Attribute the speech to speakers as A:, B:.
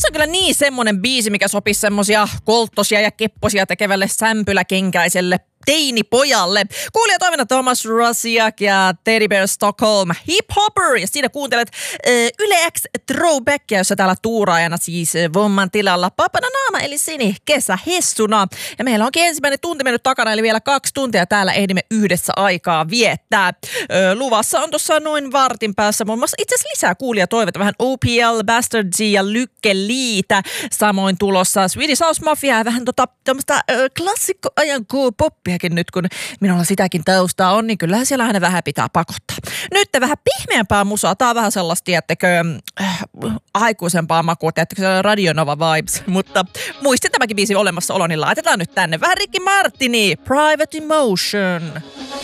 A: on kyllä niin semmonen biisi, mikä sopisi semmosia kolttosia ja kepposia tekevälle sämpyläkenkäiselle teinipojalle. Kuulijatoiminta Thomas Rasiak ja Teddy Bear Stockholm Hip Hopper. Ja siinä kuuntelet Yle X Throwbackia, jossa täällä tuuraajana siis Vomman tilalla Papana Naama eli Sini kesähessuna. Ja meillä onkin ensimmäinen tunti mennyt takana, eli vielä 2 tuntia täällä ehdimme yhdessä aikaa viettää. Luvassa on tuossa noin vartin päässä muun muassa itse asiassa lisää kuulijatoiveita. Vähän OPL, Bastard G ja Lykke Liitä. Samoin tulossa Swedish House Mafia ja vähän tämmöistä klassikkoajan poppiakin nyt, kun minulla sitäkin taustaa on, niin kyllähän siellä aina vähän pitää pakottaa. Nyt vähän pihmeämpää musaa. Tää on vähän sellaista, tiedättekö, aikuisempaa makua, tiedättekö, Radionova vibes. Mutta muistin tämäkin biisi olemassaolo, niin laitetaan nyt tänne. Vähän Ricky Martini, Private Emotion.